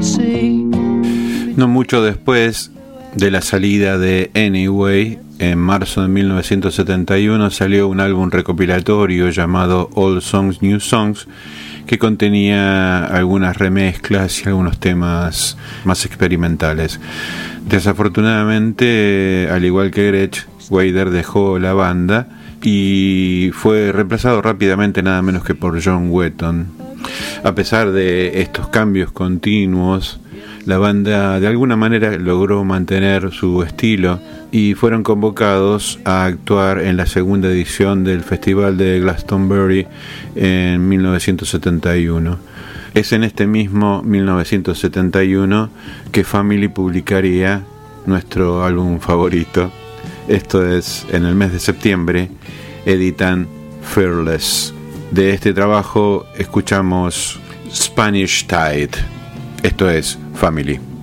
No mucho después de la salida de Anyway, en marzo de 1971 salió un álbum recopilatorio llamado Old Songs, New Songs, que contenía algunas remezclas y algunos temas más experimentales. Desafortunadamente, al igual que Gretsch, Wader dejó la banda y fue reemplazado rápidamente nada menos que por John Wetton. A pesar de estos cambios continuos, la banda de alguna manera logró mantener su estilo y fueron convocados a actuar en la segunda edición del Festival de Glastonbury en 1971. Es en este mismo 1971 que Family publicaría nuestro álbum favorito. Esto es, en el mes de septiembre, editan Fearless. De este trabajo escuchamos Spanish Tide. Esto es Family.